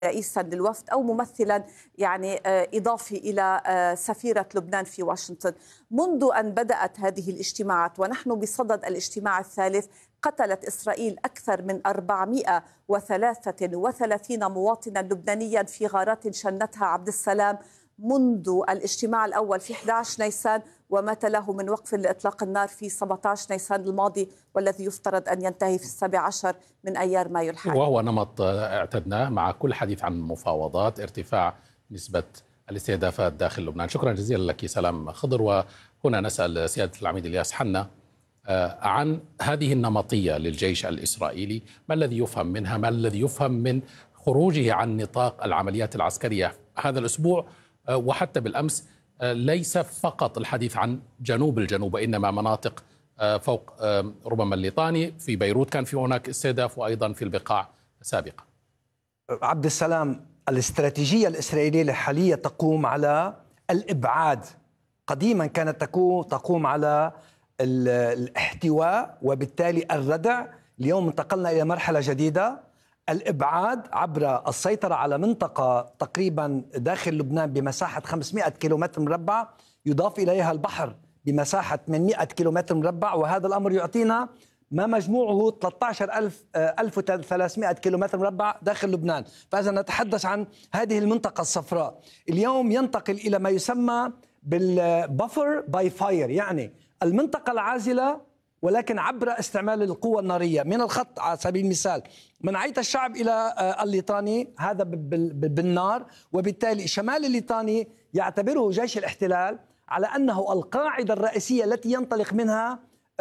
رئيسا للوفد أو ممثلا إضافي إلى سفيرة لبنان في واشنطن. منذ أن بدأت هذه الاجتماعات ونحن بصدد الاجتماع الثالث، قتلت إسرائيل أكثر من 433 مواطنا لبنانيا في غارات شنتها عبد السلام منذ الاجتماع الأول في 11 نيسان، وما تلاه من وقف لإطلاق النار في 17 نيسان الماضي، والذي يفترض أن ينتهي في 17 من أيار مايو الحالي. وهو نمط اعتدناه مع كل حديث عن المفاوضات، ارتفاع نسبة الاستهدافات داخل لبنان. شكرا جزيلا لك سلام خضر. وهنا نسأل سيادة العميد إلياس حنا عن هذه النمطية للجيش الإسرائيلي، ما الذي يفهم منها؟ ما الذي يفهم من خروجه عن نطاق العمليات العسكرية هذا الأسبوع وحتى بالأمس؟ ليس فقط الحديث عن جنوب الجنوب، وإنما مناطق فوق ربما الليطاني. في بيروت كان في هناك استهداف، وأيضا في البقاع سابقا. عبد السلام، الاستراتيجية الإسرائيلية الحالية تقوم على الإبعاد. قديما كانت تقوم على الاحتواء وبالتالي الردع. اليوم انتقلنا إلى مرحلة جديدة، الإبعاد عبر السيطرة على منطقة تقريبا داخل لبنان بمساحة 500 كيلومتر مربع، يضاف إليها البحر بمساحة 800 كيلومتر مربع، وهذا الأمر يعطينا ما مجموعه 13,300 كيلومتر مربع داخل لبنان. فإذا نتحدث عن هذه المنطقة الصفراء، اليوم ينتقل إلى ما يسمى بالبفر باي فاير، يعني المنطقة العازلة ولكن عبر استعمال القوة النارية من الخط. على سبيل المثال من عيت الشعب إلى الليطاني، هذا بالنار، وبالتالي شمال الليطاني يعتبره جيش الاحتلال على أنه القاعدة الرئيسية التي ينطلق منها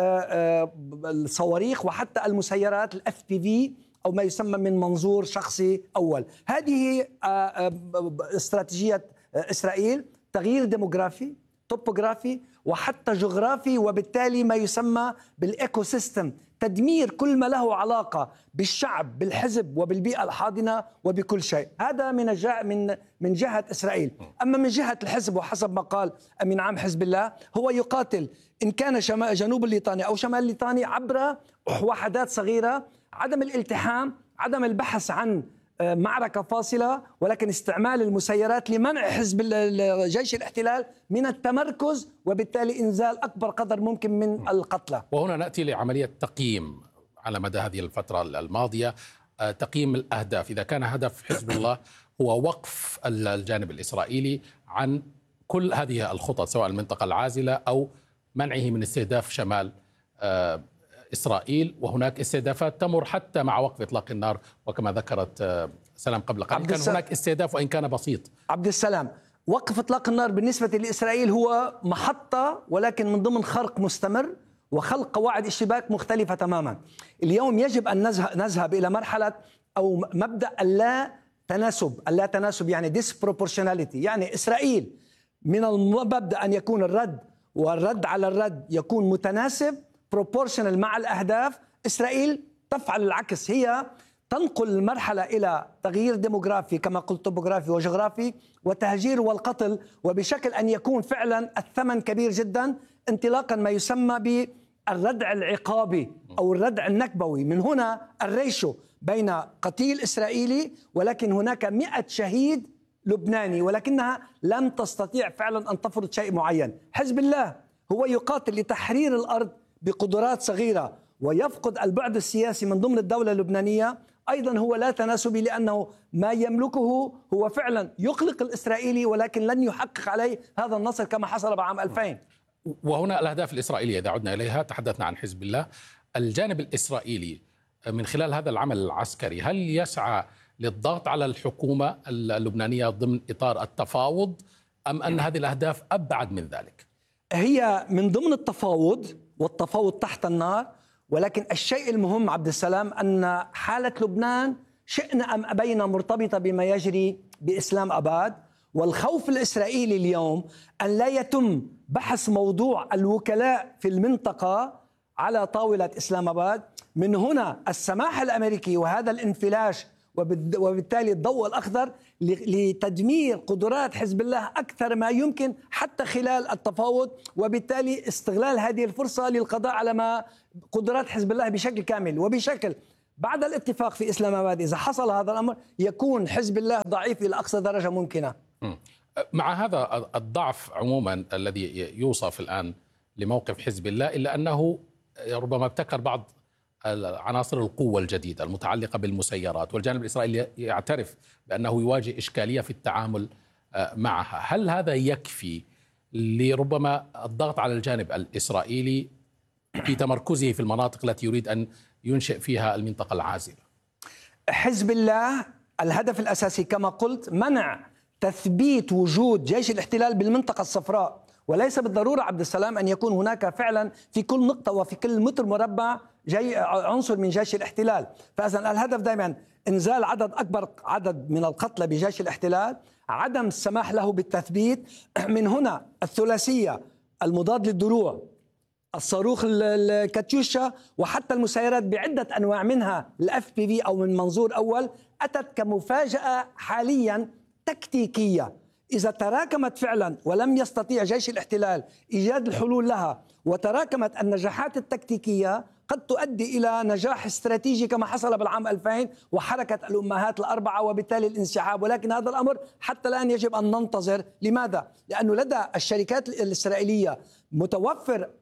الصواريخ وحتى المسيرات FPV أو ما يسمى من منظور شخصي أول. هذه استراتيجية إسرائيل، تغيير ديموغرافي، توبوغرافي، وحتى جغرافي، وبالتالي ما يسمى بالإيكو سيستم، تدمير كل ما له علاقة بالشعب، بالحزب وبالبيئة الحاضنة وبكل شيء. هذا من جهة إسرائيل. أما من جهة الحزب، وحسب ما قال أمين عام حزب الله، هو يقاتل إن كان جنوب الليطاني أو شمال الليطاني عبر وحدات صغيرة، عدم الالتحام، عدم البحث عن معركة فاصلة، ولكن استعمال المسيرات لمنع حزب جيش الاحتلال من التمركز، وبالتالي إنزال أكبر قدر ممكن من القتلى. وهنا نأتي لعملية تقييم على مدى هذه الفترة الماضية، تقييم الأهداف. إذا كان هدف حزب الله هو وقف الجانب الإسرائيلي عن كل هذه الخطط، سواء المنطقة العازلة أو منعه من استهداف شمال إسرائيل، وهناك استهدافات تمر حتى مع وقف إطلاق النار، وكما ذكرت سلام قبل قليل كان هناك استهداف وإن كان بسيط. عبد السلام، وقف إطلاق النار بالنسبة لإسرائيل هو محطة، ولكن من ضمن خرق مستمر وخلق قواعد اشتباك مختلفة تماما. اليوم يجب أن نذهب إلى مرحلة أو مبدأ اللا تناسب، يعني disproportionality. يعني إسرائيل من المبدأ أن يكون الرد على الرد يكون متناسب proportional مع الأهداف. إسرائيل تفعل العكس، هي تنقل المرحلة إلى تغيير ديموغرافي كما قلت، توبوغرافي وجغرافي، وتهجير والقتل، وبشكل أن يكون فعلا الثمن كبير جدا، انطلاقا ما يسمى بالردع العقابي أو الردع النكبوي. من هنا الريشو بين قتيل إسرائيلي ولكن هناك 100 شهيد لبناني، ولكنها لم تستطيع فعلا أن تفرض شيء معين. حزب الله هو يقاتل لتحرير الأرض بقدرات صغيرة ويفقد البعد السياسي من ضمن الدولة اللبنانية. أيضا هو لا تناسبي، لأنه ما يملكه هو فعلا يقلق الإسرائيلي، ولكن لن يحقق عليه هذا النصر كما حصل بعام 2000. وهنا الأهداف الإسرائيلية إذا عدنا إليها، تحدثنا عن حزب الله. الجانب الإسرائيلي من خلال هذا العمل العسكري هل يسعى للضغط على الحكومة اللبنانية ضمن إطار التفاوض، أم أن هذه الأهداف أبعد من ذلك؟ هي من ضمن التفاوض، والتفاوض تحت النار، ولكن الشيء المهم عبد السلام أن حالة لبنان شئنا أم أبينا مرتبطة بما يجري بإسلام أباد. والخوف الإسرائيلي اليوم أن لا يتم بحث موضوع الوكلاء في المنطقة على طاولة إسلام أباد. من هنا السماح الأمريكي وهذا الانفلاش وبالتالي الضوء الأخضر لتدمير قدرات حزب الله أكثر ما يمكن حتى خلال التفاوض، وبالتالي استغلال هذه الفرصة للقضاء على ما قدرات حزب الله بشكل كامل وبشكل بعد الاتفاق في إسلام آباد إذا حصل هذا الأمر يكون حزب الله ضعيف إلى أقصى درجة ممكنة. مع هذا الضعف عموما الذي يوصف الآن لموقف حزب الله، إلا أنه ربما ابتكر بعض عناصر القوة الجديدة المتعلقة بالمسيرات، والجانب الإسرائيلي يعترف بأنه يواجه إشكالية في التعامل معها. هل هذا يكفي لربما الضغط على الجانب الإسرائيلي في تمركزه في المناطق التي يريد أن ينشئ فيها المنطقة العازلة؟ حزب الله الهدف الأساسي كما قلت منع تثبيت وجود جيش الاحتلال بالمنطقة الصفراء، وليس بالضرورة عبد السلام أن يكون هناك فعلا في كل نقطة وفي كل متر مربع عنصر من جيش الاحتلال. فإذا الهدف دائما إنزال أكبر عدد من القتلى بجيش الاحتلال، عدم السماح له بالتثبيت. من هنا الثلاثية المضاد للدروع، الصاروخ الكاتيوشا، وحتى المسيرات بعدة أنواع منها الأف بي في أو من منظور أول، أتت كمفاجأة حاليا تكتيكية. إذا تراكمت فعلا ولم يستطيع جيش الاحتلال إيجاد الحلول لها، وتراكمت النجاحات التكتيكية، قد تؤدي إلى نجاح استراتيجي كما حصل بالعام 2000 وحركة الأمهات الأربعة وبالتالي الانسحاب. ولكن هذا الأمر حتى الآن يجب أن ننتظر. لماذا؟ لأنه لدى الشركات الإسرائيلية متوفر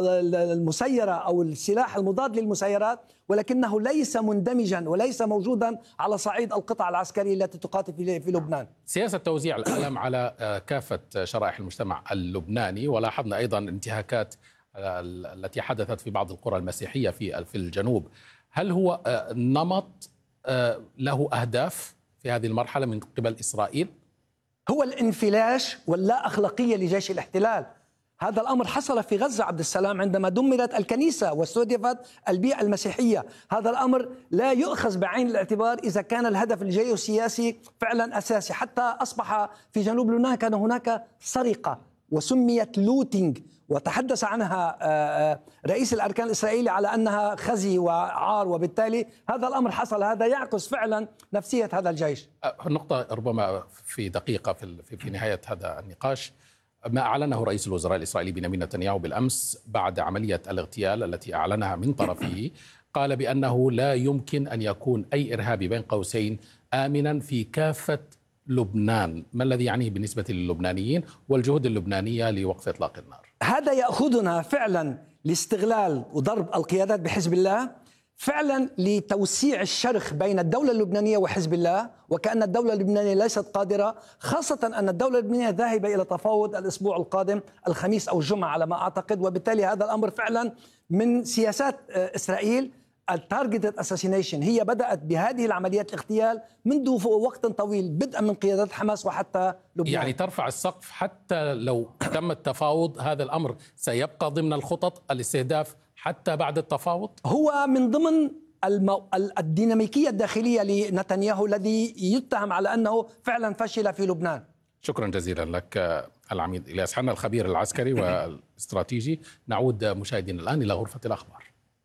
المسيرة أو السلاح المضاد للمسيرات، ولكنه ليس مندمجا وليس موجودا على صعيد القطع العسكرية التي تقاتل في لبنان. سياسة توزيع الألم على كافة شرائح المجتمع اللبناني، ولاحظنا أيضا انتهاكات التي حدثت في بعض القرى المسيحية في الجنوب. هل هو نمط له أهداف في هذه المرحلة من قبل إسرائيل؟ هو الانفلاش واللا أخلاقية لجيش الاحتلال. هذا الأمر حصل في غزة عبد السلام عندما دمرت الكنيسة واستهدفت البيئة المسيحية. هذا الأمر لا يؤخذ بعين الاعتبار إذا كان الهدف الجيوسياسي فعلا أساسي. حتى أصبح في جنوب لبنان كان هناك سرقة وسميت لوتينج، وتحدث عنها رئيس الأركان الإسرائيلي على أنها خزي وعار، وبالتالي هذا الأمر حصل. هذا يعكس فعلا نفسية هذا الجيش. نقطة ربما في دقيقة في نهاية هذا النقاش، ما أعلنه رئيس الوزراء الإسرائيلي بنيامين نتنياهو بالأمس بعد عملية الاغتيال التي أعلنها من طرفه، قال بأنه لا يمكن أن يكون أي إرهابي بين قوسين آمنا في كافة لبنان. ما الذي يعنيه بالنسبة للبنانيين والجهود اللبنانية لوقف إطلاق النار؟ هذا يأخذنا فعلا لاستغلال وضرب القيادات بحزب الله، فعلا لتوسيع الشرخ بين الدولة اللبنانية وحزب الله، وكأن الدولة اللبنانية ليست قادرة، خاصة أن الدولة اللبنانية ذاهبة إلى تفاوض الأسبوع القادم الخميس أو الجمعة على ما أعتقد. وبالتالي هذا الأمر فعلا من سياسات إسرائيل. التارجتد اساسينيشن هي بدأت بهذه العمليات الاغتيال منذ وقت طويل، بدءا من قيادات حماس وحتى لبنان. يعني ترفع السقف حتى لو تم التفاوض، هذا الأمر سيبقى ضمن الخطط الاستهداف حتى بعد التفاوض؟ هو من ضمن الديناميكية الداخلية لنتنياهو الذي يتهم على أنه فعلا فشل في لبنان. شكرا جزيلا لك العميد إلياس حنا الخبير العسكري والاستراتيجي. نعود مشاهدينا الآن إلى غرفة الأخبار.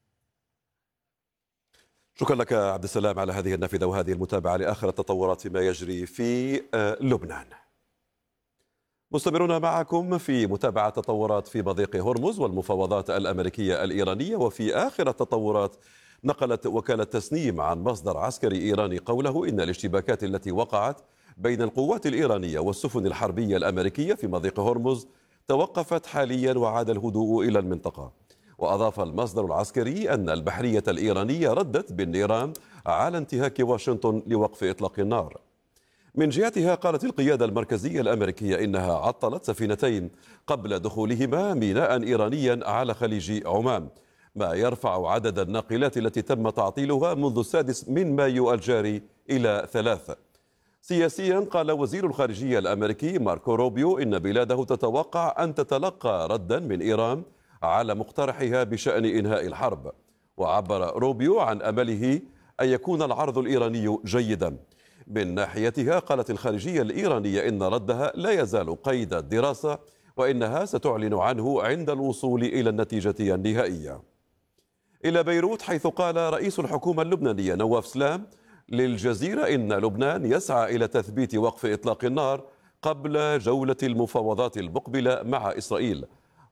شكرا لك عبد السلام على هذه النافذة وهذه المتابعة لآخر التطورات ما يجري في لبنان. مستمرون معكم في متابعة تطورات في مضيق هرمز والمفاوضات الأمريكية الإيرانية. وفي آخر التطورات نقلت وكالة تسنيم عن مصدر عسكري إيراني قوله إن الاشتباكات التي وقعت بين القوات الإيرانية والسفن الحربية الأمريكية في مضيق هرمز توقفت حاليا وعاد الهدوء إلى المنطقة. وأضاف المصدر العسكري أن البحرية الإيرانية ردت بالنيران على انتهاك واشنطن لوقف إطلاق النار. من جهتها قالت القيادة المركزية الأمريكية إنها عطلت سفينتين قبل دخولهما ميناء إيرانيا على خليج عمان، ما يرفع عدد الناقلات التي تم تعطيلها منذ 6 مايو الجاري إلى 3. سياسيا قال وزير الخارجية الأمريكي ماركو روبيو إن بلاده تتوقع أن تتلقى ردا من إيران على مقترحها بشأن إنهاء الحرب. وعبر روبيو عن أمله أن يكون العرض الإيراني جيدا. من ناحيتها قالت الخارجية الإيرانية إن ردها لا يزال قيد الدراسة وإنها ستعلن عنه عند الوصول إلى النتيجة النهائية. إلى بيروت، حيث قال رئيس الحكومة اللبنانية نواف سلام للجزيرة إن لبنان يسعى إلى تثبيت وقف إطلاق النار قبل جولة المفاوضات المقبلة مع إسرائيل.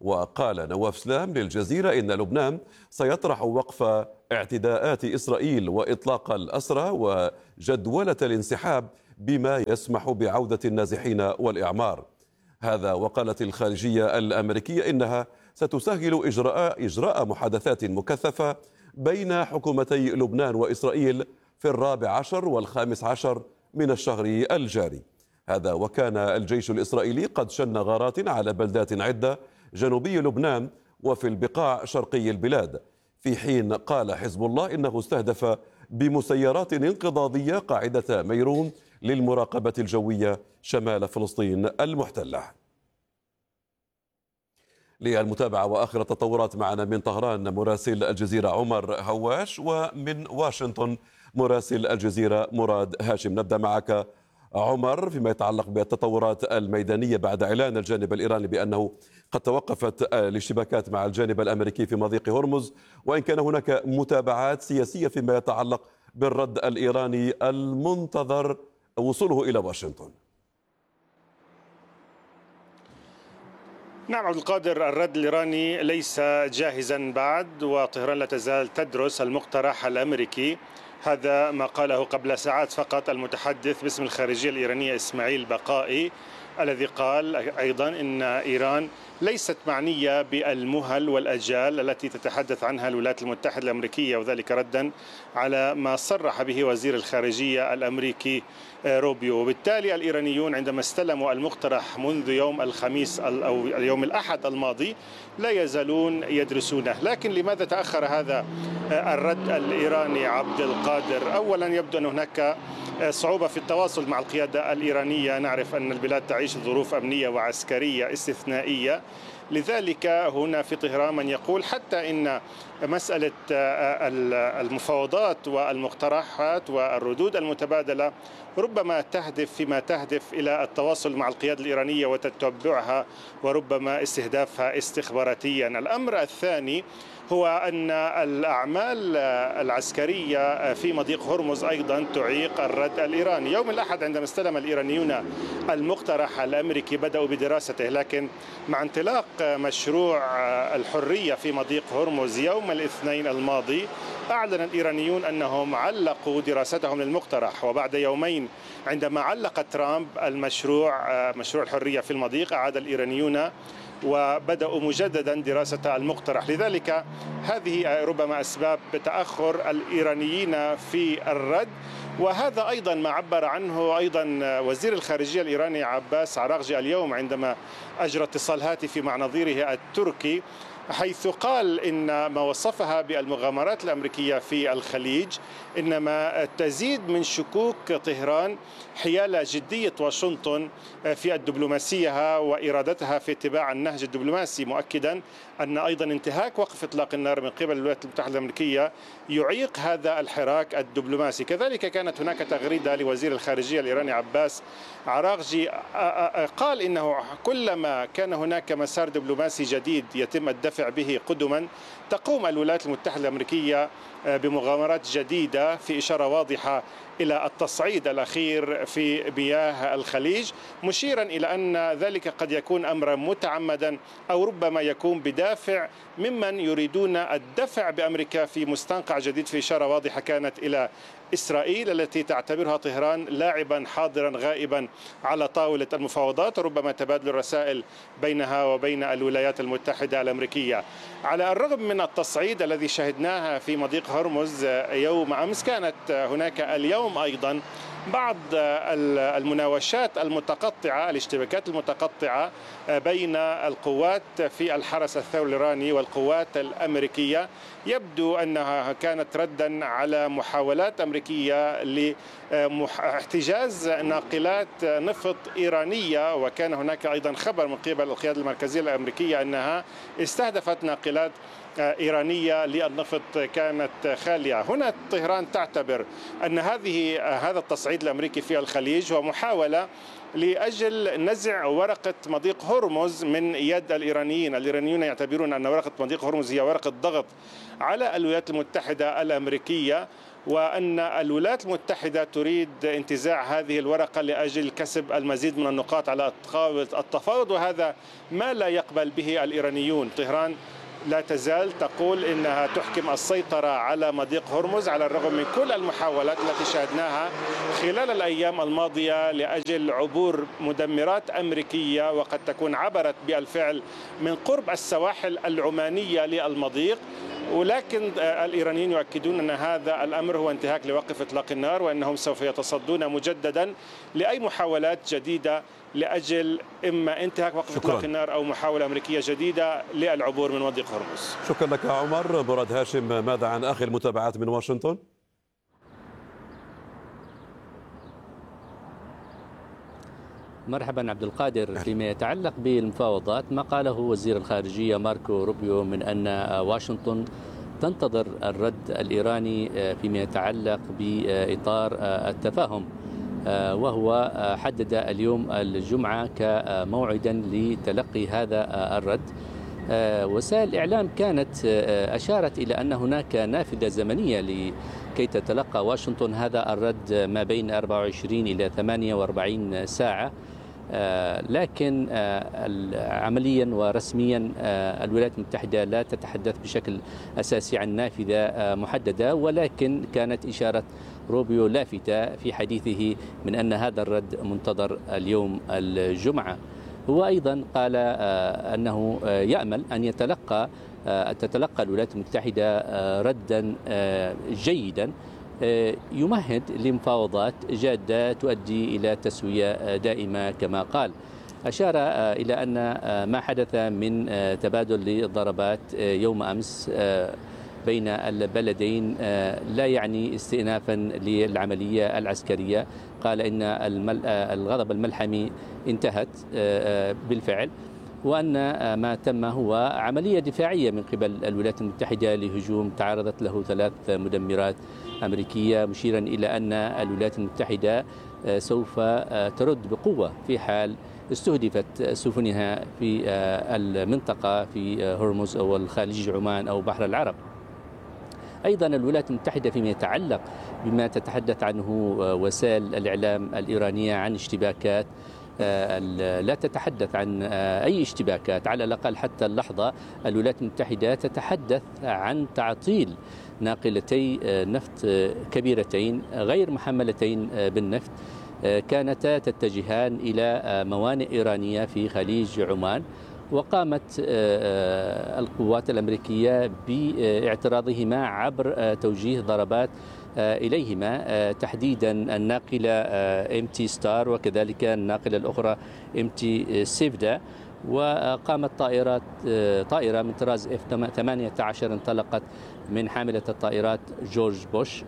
وقال نواف سلام للجزيرة إن لبنان سيطرح وقف اعتداءات إسرائيل وإطلاق الأسرى وجدولة الانسحاب بما يسمح بعودة النازحين والإعمار. هذا وقالت الخارجية الأمريكية إنها ستسهل إجراء محادثات مكثفة بين حكومتي لبنان وإسرائيل في 14 و15 من الشهر الجاري. هذا وكان الجيش الإسرائيلي قد شن غارات على بلدات عدة جنوبي لبنان وفي البقاع شرقي البلاد، في حين قال حزب الله إنه استهدف بمسيرات انقضاضية قاعدة ميرون للمراقبة الجوية شمال فلسطين المحتلة. للمتابعة وآخر التطورات معنا من طهران مراسل الجزيرة عمر هواش، ومن واشنطن مراسل الجزيرة مراد هاشم. نبدأ معك عمر فيما يتعلق بالتطورات الميدانية بعد إعلان الجانب الإيراني بأنه قد توقفت الاشتباكات مع الجانب الأمريكي في مضيق هرمز، وإن كان هناك متابعات سياسية فيما يتعلق بالرد الإيراني المنتظر وصوله إلى واشنطن. نعم عبد القادر، الرد الإيراني ليس جاهزا بعد، وطهران لا تزال تدرس المقترح الأمريكي. هذا ما قاله قبل ساعات فقط المتحدث باسم الخارجية الإيرانية إسماعيل بقائي، الذي قال أيضا إن إيران ليست معنية بالمهل والأجال التي تتحدث عنها الولايات المتحدة الأمريكية، وذلك ردا على ما صرح به وزير الخارجية الأمريكي روبيو. وبالتالي الإيرانيون عندما استلموا المقترح منذ يوم الخميس أو يوم الأحد الماضي لا يزالون يدرسونه. لكن لماذا تأخر هذا الرد الإيراني عبد القادر؟ أولا يبدو أن هناك صعوبة في التواصل مع القيادة الإيرانية. نعرف أن البلاد تعيش ظروف أمنية وعسكرية استثنائية، لذلك هنا في طهران من يقول حتى إن مسألة المفاوضات والمقترحات والردود المتبادلة ربما تهدف إلى التواصل مع القيادة الإيرانية وتتبعها وربما استهدافها استخباراتيا. الأمر الثاني هو أن الأعمال العسكرية في مضيق هرمز أيضا تعيق الرد الإيراني. يوم الأحد عندما استلم الإيرانيون المقترح الأمريكي بدأوا بدراسته، لكن مع انطلاق مشروع الحرية في مضيق هرمز يوم الاثنين الماضي أعلن الإيرانيون أنهم علقوا دراستهم للمقترح، وبعد يومين عندما علق ترامب مشروع الحرية في المضيق أعاد الإيرانيون وبدأوا مجددا دراسة المقترح. لذلك هذه ربما أسباب تأخر الإيرانيين في الرد، وهذا أيضا ما عبر عنه أيضا وزير الخارجية الإيراني عباس عراغجي اليوم عندما أجرى اتصال هاتفي مع نظيره التركي، حيث قال إن ما وصفها بالمغامرات الأمريكية في الخليج إنما تزيد من شكوك طهران حيال جدية واشنطن في الدبلوماسية وإرادتها في اتباع النهج الدبلوماسي، مؤكدا أن أيضا انتهاك وقف إطلاق النار من قبل الولايات المتحدة الأمريكية يعيق هذا الحراك الدبلوماسي. كذلك كانت هناك تغريدة لوزير الخارجية الإيراني عباس عراغجي قال إنه كلما كان هناك مسار دبلوماسي جديد يتم الدفع به قدما تقوم الولايات المتحدة الأمريكية بمغامرات جديدة، في إشارة واضحة إلى التصعيد الأخير في مياه الخليج، مشيرا إلى أن ذلك قد يكون أمرا متعمدا أو ربما يكون بدافع ممن يريدون الدفع بأمريكا في مستنقع جديد، في إشارة واضحة كانت إلى إسرائيل التي تعتبرها طهران لاعبا حاضرا غائبا على طاولة المفاوضات، وربما تبادل الرسائل بينها وبين الولايات المتحدة الأمريكية. على الرغم من التصعيد الذي شهدناها في مضيق هرمز يوم أمس، كانت هناك اليوم أيضا بعض المناوشات المتقطعة، الاشتباكات المتقطعة بين القوات في الحرس الثوري الإيراني والقوات الأمريكية. يبدو أنها كانت ردا على محاولات أمريكية لاحتجاز ناقلات نفط إيرانية، وكان هناك أيضا خبر من قبل القيادة المركزية الأمريكية أنها استهدفت ناقلات إيرانية للنفط كانت خالية. هنا طهران تعتبر أن هذا التصعيد الأمريكي في الخليج هو محاولة لأجل نزع ورقة مضيق هرمز من يد الإيرانيين. الإيرانيون يعتبرون أن ورقة مضيق هرمز هي ورقة ضغط على الولايات المتحدة الأمريكية، وأن الولايات المتحدة تريد انتزاع هذه الورقة لأجل كسب المزيد من النقاط على التفاوض، وهذا ما لا يقبل به الإيرانيون. طهران لا تزال تقول إنها تحكم السيطرة على مضيق هرمز على الرغم من كل المحاولات التي شاهدناها خلال الأيام الماضية لأجل عبور مدمرات أمريكية، وقد تكون عبرت بالفعل من قرب السواحل العمانية للمضيق. ولكن الإيرانيين يؤكدون أن هذا الأمر هو انتهاك لوقف إطلاق النار، وأنهم سوف يتصدون مجددا لأي محاولات جديدة لأجل إما انتهاك وقف إطلاق النار أو محاولة أمريكية جديدة للعبور من مضيق هرمز. شكرا لك عمر. مراد هاشم، ماذا عن آخر المتابعات من واشنطن؟ مرحبا عبد القادر. فيما يتعلق بالمفاوضات، ما قاله وزير الخارجية ماركو روبيو من أن واشنطن تنتظر الرد الإيراني فيما يتعلق بإطار التفاهم، وهو حدد اليوم الجمعة كموعدا لتلقي هذا الرد. وسائل الإعلام كانت أشارت إلى أن هناك نافذة زمنية لكي تتلقى واشنطن هذا الرد ما بين 24 إلى 48 ساعة، لكن عمليا ورسميا الولايات المتحدة لا تتحدث بشكل أساسي عن نافذة محددة، ولكن كانت إشارة روبيو لافتة في حديثه من أن هذا الرد منتظر اليوم الجمعة. هو أيضا قال أنه يأمل أن تتلقى الولايات المتحدة ردا جيدا يمهد لمفاوضات جادة تؤدي إلى تسوية دائمة كما قال. أشار إلى أن ما حدث من تبادل للضربات يوم أمس بين البلدين لا يعني استئنافا للعملية العسكرية. قال إن الغضب الملحمي انتهت بالفعل، وأن ما تم هو عملية دفاعية من قبل الولايات المتحدة لهجوم تعرضت له 3 مدمرات أمريكية، مشيرا إلى أن الولايات المتحدة سوف ترد بقوة في حال استهدفت سفنها في المنطقة في هرمز أو الخليج عمان أو بحر العرب. أيضا الولايات المتحدة فيما يتعلق بما تتحدث عنه وسائل الإعلام الإيرانية عن اشتباكات، لا تتحدث عن أي اشتباكات على الأقل حتى اللحظة. الولايات المتحدة تتحدث عن تعطيل ناقلتي نفط كبيرتين غير محملتين بالنفط كانتا تتجهان إلى موانئ إيرانية في خليج عمان، وقامت القوات الأمريكية باعتراضهما عبر توجيه ضربات إليهما، تحديدا الناقلة MT ستار وكذلك الناقلة الأخرى MT سيفدا. وقامت طائرة من طراز F-18 انطلقت من حاملة الطائرات جورج بوش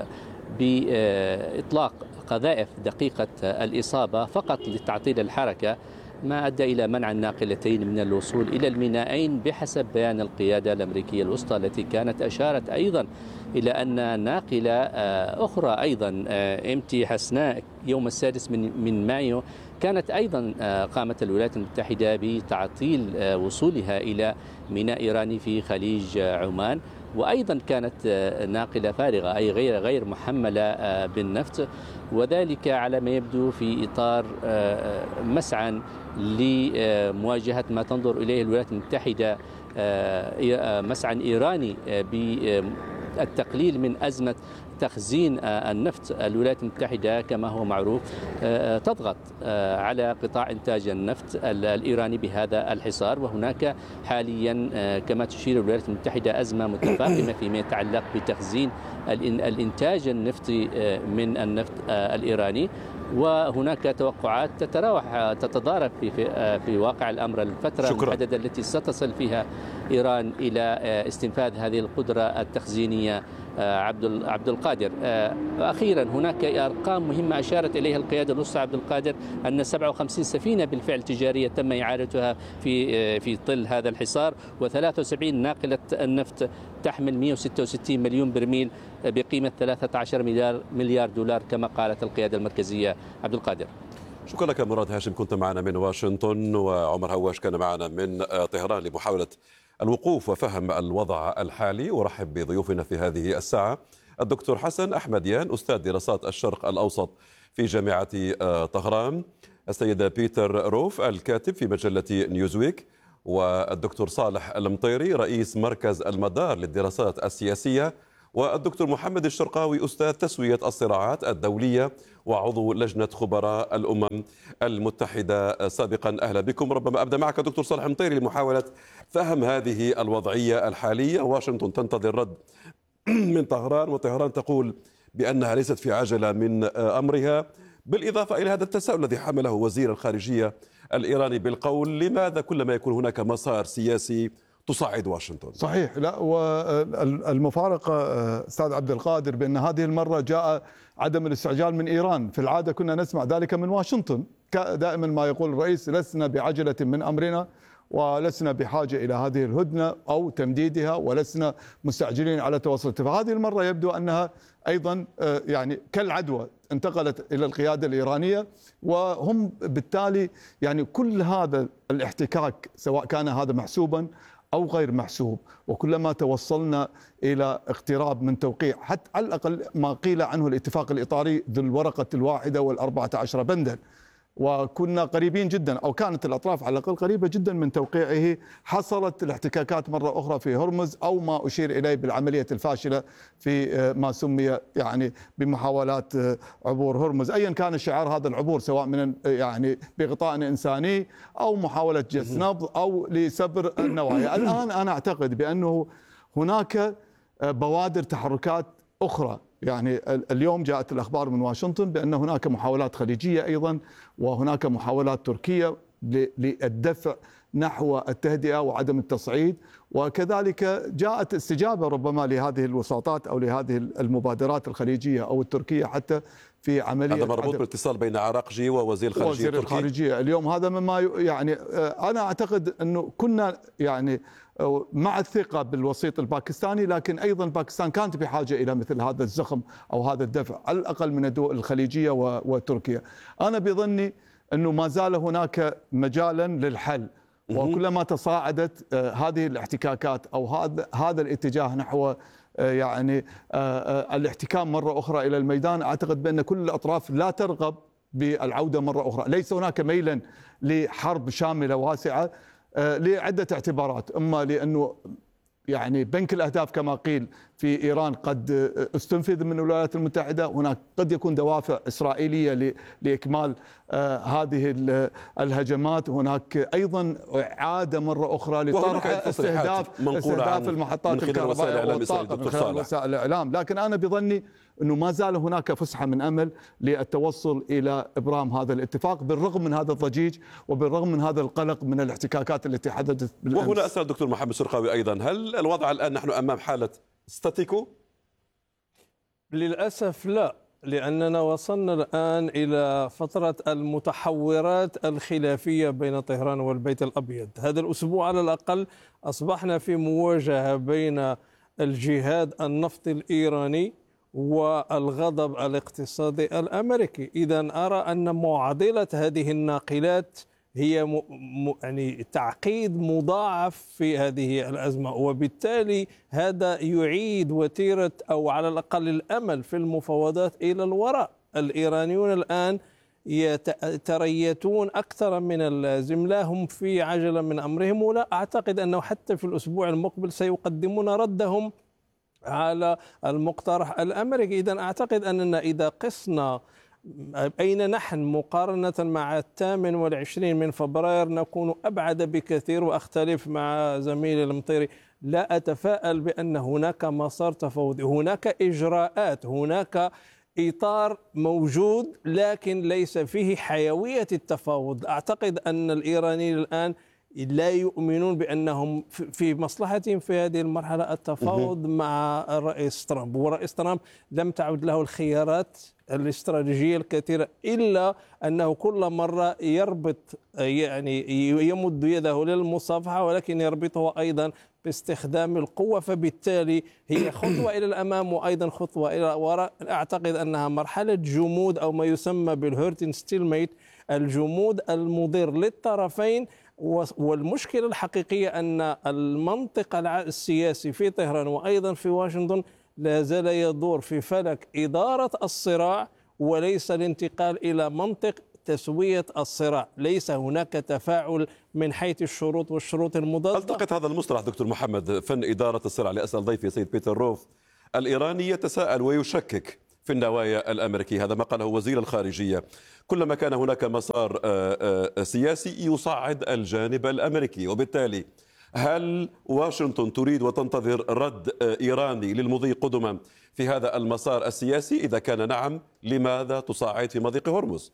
بإطلاق قذائف دقيقة الإصابة فقط لتعطيل الحركة، ما أدى إلى منع الناقلتين من الوصول إلى المينائين بحسب بيان القيادة الأمريكية الوسطى، التي كانت أشارت أيضا إلى أن ناقلة أخرى أيضا MT حسناء يوم 6 من مايو كانت أيضا قامت الولايات المتحدة بتعطيل وصولها إلى ميناء إيراني في خليج عمان، وأيضا كانت ناقلة فارغة أي غير محملة بالنفط، وذلك على ما يبدو في إطار مسعى لمواجهة ما تنظر إليه الولايات المتحدة مسعى إيراني بالتقليل من أزمة تخزين النفط. الولايات المتحدة كما هو معروف تضغط على قطاع إنتاج النفط الإيراني بهذا الحصار، وهناك حاليا كما تشير الولايات المتحدة أزمة متفاقمة فيما يتعلق بتخزين الإنتاج النفطي من النفط الإيراني، وهناك توقعات تتضارب في واقع الأمر الفترة المحددة التي ستصل فيها إيران إلى استنفاذ هذه القدرة التخزينية. عبد القادر، أخيرا هناك أرقام مهمة أشارت إليها القيادة الوسطى عبد القادر أن 57 سفينة بالفعل تجارية تم إعادتها في ظل هذا الحصار، و73 ناقلة النفط تحمل 166 مليون برميل بقيمة 13 مليار دولار كما قالت القيادة المركزية. عبد القادر، شكرا لك مراد هاشم، كنت معنا من واشنطن، وعمر هواش كان معنا من طهران لمحاولة الوقوف وفهم الوضع الحالي. ورحب بضيوفنا في هذه الساعة الدكتور حسن أحمديان أستاذ دراسات الشرق الأوسط في جامعة طهران، السيدة بيتر روف الكاتب في مجلة نيوزويك، والدكتور صالح المطيري رئيس مركز المدار للدراسات السياسية، والدكتور محمد الشرقاوي أستاذ تسوية الصراعات الدولية وعضو لجنة خبراء الأمم المتحدة سابقا. أهلا بكم. ربما أبدأ معك دكتور صالح المطيري لمحاولة فهم هذه الوضعية الحالية. واشنطن تنتظر رد من طهران، وطهران تقول بأنها ليست في عجلة من أمرها، بالإضافة إلى هذا التساؤل الذي حمله وزير الخارجية الإيراني بالقول لماذا كلما يكون هناك مسار سياسي تصعد واشنطن؟ صحيح. لا، والمفارقة أستاذ عبد القادر بأن هذه المرة جاء عدم الاستعجال من إيران. في العادة كنا نسمع ذلك من واشنطن، دائما ما يقول الرئيس لسنا بعجلة من أمرنا ولسنا بحاجة إلى هذه الهدنة أو تمديدها ولسنا مستعجلين على توصل اتفاق. هذه المرة يبدو أنها أيضا يعني كالعدوى انتقلت إلى القيادة الإيرانية، وهم بالتالي يعني كل هذا الاحتكاك سواء كان هذا محسوبا أو غير محسوب، وكلما توصلنا إلى اقتراب من توقيع حتى على الأقل ما قيل عنه الاتفاق الإطاري ذو الورقة الواحدة وال14 بندا، وكنا قريبين جدا أو كانت الأطراف على الأقل قريبة جدا من توقيعه، حصلت الاحتكاكات مرة أخرى في هرمز أو ما أشير إليه بالعملية الفاشلة في ما سمي يعني بمحاولات عبور هرمز، أيا كان الشعار هذا العبور، سواء من يعني بغطاء إنساني أو محاولة جس نبض أو لسبر النوايا. الآن أنا أعتقد بأنه هناك بوادر تحركات أخرى. يعني اليوم جاءت الأخبار من واشنطن بأن هناك محاولات خليجية أيضا، وهناك محاولات تركية للدفع نحو التهدئة وعدم التصعيد، وكذلك جاءت استجابة ربما لهذه الوساطات أو لهذه المبادرات الخليجية أو التركية حتى في عملية. هذا مربوط بالاتصال بين عراقجي ووزير الخارجية التركي. الخارجية اليوم هذا مما يعني أنا أعتقد أنه كنا يعني مع الثقة بالوسيط الباكستاني، لكن أيضا باكستان كانت بحاجة إلى مثل هذا الزخم أو هذا الدفع على الأقل من الدول الخليجية وتركيا. أنا بظني أنه ما زال هناك مجالا للحل، وكلما تصاعدت هذه الاحتكاكات أو هذا الاتجاه نحو يعني الاحتكام مرة أخرى إلى الميدان، أعتقد بأن كل الأطراف لا ترغب بالعودة مرة أخرى. ليس هناك ميلا لحرب شاملة واسعة لعدة اعتبارات، إما لأنه يعني بنك الأهداف كما قيل في إيران قد استنفذ من الولايات المتحدة، هناك قد يكون دوافع إسرائيلية لإكمال هذه الهجمات، هناك أيضا إعادة مرة أخرى لطرح استهداف المحطات الكهربائية والطاقة من خلال وسائل الإعلام. لكن أنا بظني أنه ما زال هناك فسحة من أمل للتوصل إلى إبرام هذا الاتفاق بالرغم من هذا الضجيج وبالرغم من هذا القلق من الاحتكاكات التي حدثت بالأمس. وهنا أسأل الدكتور محمد الشرقاوي أيضا، هل الوضع الآن نحن أمام حالة ستاتيكو؟ للأسف لا، لأننا وصلنا الآن إلى فترة المتحورات الخلافية بين طهران والبيت الأبيض. هذا الأسبوع على الأقل أصبحنا في مواجهة بين الجهاد النفطي الإيراني والغضب الاقتصادي الأمريكي. إذن أرى أن معضلة هذه الناقلات هي يعني تعقيد مضاعف في هذه الأزمة، وبالتالي هذا يعيد وتيرة أو على الأقل الأمل في المفاوضات إلى الوراء. الإيرانيون الآن يتريتون أكثر من اللازم، لا هم في عجلة من أمرهم، ولا أعتقد أنه حتى في الأسبوع المقبل سيقدمون ردهم على المقترح الأمريكي. إذن أعتقد أننا إذا قسنا أين نحن مقارنة مع 28 من فبراير نكون أبعد بكثير. وأختلف مع زميلي المطيري، لا أتفائل بأن هناك مسار تفاوضي، هناك إجراءات، هناك إطار موجود، لكن ليس فيه حيوية التفاوض. أعتقد أن الإيرانيين الآن لا يؤمنون بأنهم في مصلحتهم في هذه المرحلة التفاوض مع الرئيس ترامب، ورئيس ترامب لم تعد له الخيارات الاستراتيجية الكثيرة إلا أنه كل مرة يربط يعني يمد يده للمصافحة، ولكن يربطه أيضا باستخدام القوة، فبالتالي هي خطوة إلى الأمام وأيضا خطوة إلى الوراء. أعتقد أنها مرحلة جمود أو ما يسمى بالهيرتن ستيلميت، الجمود المضر للطرفين. والمشكلة الحقيقية أن المنطق السياسي في طهران وأيضا في واشنطن لا زال يدور في فلك إدارة الصراع وليس الانتقال إلى منطق تسوية الصراع. ليس هناك تفاعل من حيث الشروط والشروط المضادة. التقط هذا المصطلح دكتور محمد، فن إدارة الصراع، لأسأل ضيفي سيد بيتر روف. الإيراني يتساءل ويشكك في النوايا الأمريكية، هذا ما قاله وزير الخارجية. كلما كان هناك مسار سياسي يصعد الجانب الأمريكي، وبالتالي هل واشنطن تريد وتنتظر رد إيراني للمضي قدما في هذا المسار السياسي؟ إذا كان نعم، لماذا تصعد في مضيق هرمز؟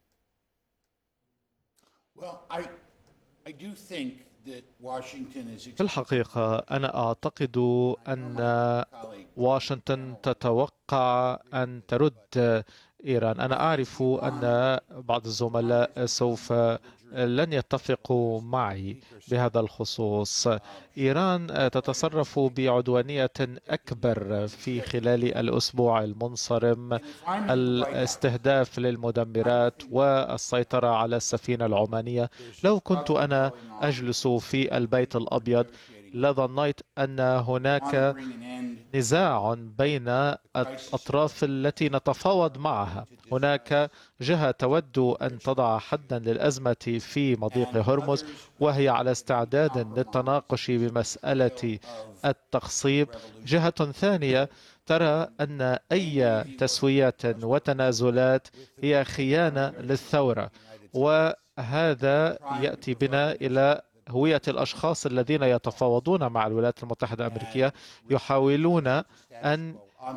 في الحقيقة أنا أعتقد أن واشنطن تتوقع أن ترد إيران. أنا أعرف أن بعض الزملاء سوف لن يتفقوا معي بهذا الخصوص. إيران تتصرف بعدوانية أكبر في خلال الأسبوع المنصرم، الاستهداف للمدمرات والسيطرة على السفينة العمانية. لو كنت أنا أجلس في البيت الأبيض لظنيت أن هناك نزاع بين الأطراف التي نتفاوض معها. هناك جهة تود أن تضع حدا للأزمة في مضيق هرمز وهي على استعداد للتناقش بمسألة التخصيب. جهة ثانية ترى أن أي تسويات وتنازلات هي خيانة للثورة، وهذا يأتي بنا إلى هوية الأشخاص الذين يتفاوضون مع الولايات المتحدة الأمريكية، يحاولون أن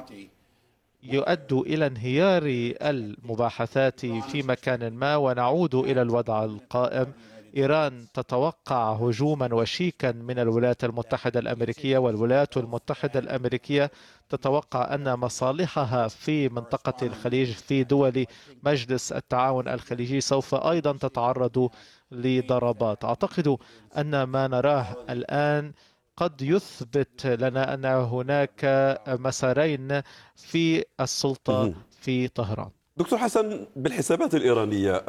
يؤدوا إلى انهيار المباحثات في مكان ما ونعود إلى الوضع القائم. إيران تتوقع هجوما وشيكا من الولايات المتحدة الأمريكية، والولايات المتحدة الأمريكية تتوقع أن مصالحها في منطقة الخليج في دول مجلس التعاون الخليجي سوف أيضا تتعرض لضربات. أعتقد أن ما نراه الآن قد يثبت لنا أن هناك مسارين في السلطة في طهران. دكتور حسن، بالحسابات الإيرانية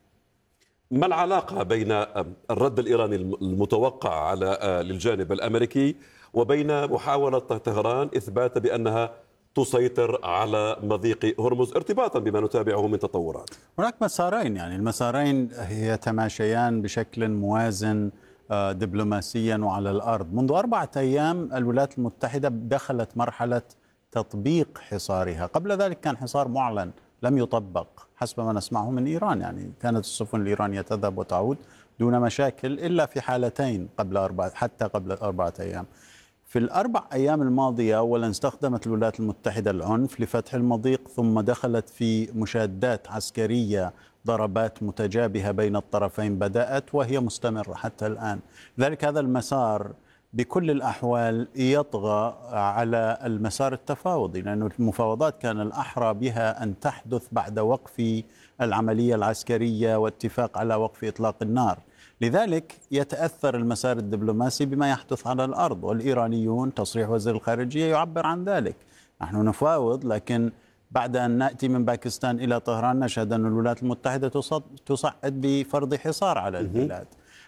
ما العلاقة بين الرد الإيراني المتوقع على للجانب الأمريكي وبين محاولة طهران إثبات بأنها تسيطر على مضيق هرمز ارتباطا بما نتابعه من تطورات؟ هناك مسارين، يعني المسارين يتماشيان بشكل موازن دبلوماسيا وعلى الأرض. منذ 4 أيام الولايات المتحدة دخلت مرحلة تطبيق حصارها. قبل ذلك كان حصار معلن لم يطبق حسب ما نسمعه من إيران، يعني كانت السفن الإيرانية تذهب وتعود دون مشاكل إلا في حالتين حتى قبل 4 أيام. في ال4 أيام الماضية أولا استخدمت الولايات المتحدة العنف لفتح المضيق، ثم دخلت في مشادات عسكرية، ضربات متجابهة بين الطرفين بدأت وهي مستمرة حتى الآن. لذلك هذا المسار بكل الأحوال يطغى على المسار التفاوضي، لأن المفاوضات كان الأحرى بها أن تحدث بعد وقف العملية العسكرية واتفاق على وقف إطلاق النار. لذلك يتأثر المسار الدبلوماسي بما يحدث على الأرض، والإيرانيون تصريح وزير الخارجية يعبر عن ذلك. نحن نفاوض، لكن بعد أن نأتي من باكستان إلى طهران نشهد أن الولايات المتحدة تصعد بفرض حصار على البلاد.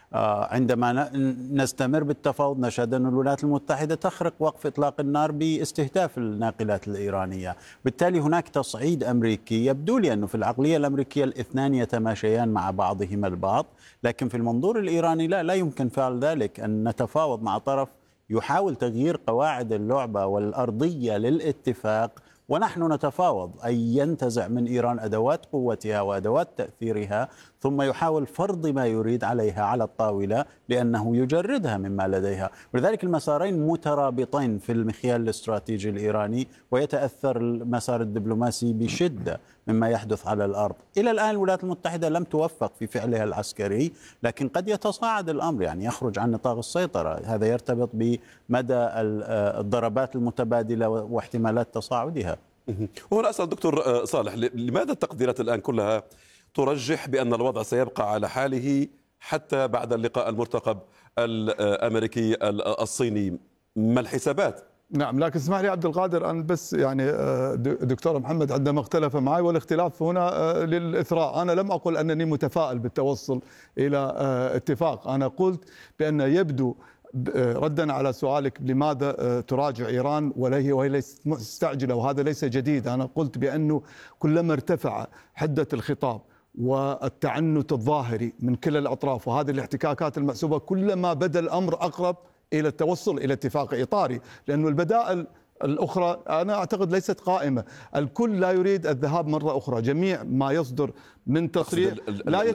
عندما نستمر بالتفاوض نشهد أن الولايات المتحدة تخرق وقف إطلاق النار باستهداف الناقلات الإيرانية. بالتالي هناك تصعيد أمريكي. يبدو لي أنه في العقلية الأمريكية الاثنان يتماشيان مع بعضهما البعض، لكن في المنظور الإيراني لا يمكن فعل ذلك، أن نتفاوض مع طرف يحاول تغيير قواعد اللعبة والأرضية للاتفاق ونحن نتفاوض، أي ينتزع من إيران أدوات قوتها وأدوات تأثيرها ثم يحاول فرض ما يريد عليها على الطاولة لأنه يجردها مما لديها. ولذلك المسارين مترابطين في المخيال الاستراتيجي الإيراني، ويتأثر المسار الدبلوماسي بشدة مما يحدث على الأرض. إلى الآن الولايات المتحدة لم توفق في فعلها العسكري، لكن قد يتصاعد الأمر، يعني يخرج عن نطاق السيطرة. هذا يرتبط بمدى الضربات المتبادلة واحتمالات تصاعدها. وهنا أسأل دكتور صالح، لماذا التقديرات الآن كلها ترجح بأن الوضع سيبقى على حاله حتى بعد اللقاء المرتقب الأمريكي الصيني؟ ما الحسابات؟ نعم، لكن اسمح لي عبد القادر أن بس يعني دكتور محمد عندما اختلف معي، والاختلاف هنا للإثراء. أنا لم أقل أنني متفائل بالتوصل إلى اتفاق، أنا قلت بأن يبدو ردا على سؤالك لماذا تراجع إيران وهي ليست مستعجلة، وهذا ليس جديد. أنا قلت بأنه كلما ارتفع حدة الخطاب والتعنت الظاهري من كلا الأطراف وهذه الاحتكاكات المحسوبة، كلما بدا الأمر أقرب إلى التوصل إلى اتفاق إطاري، لأن البدائل الأخرى أنا أعتقد ليست قائمة. الكل لا يريد الذهاب مرة أخرى، جميع ما يصدر من تصريح لا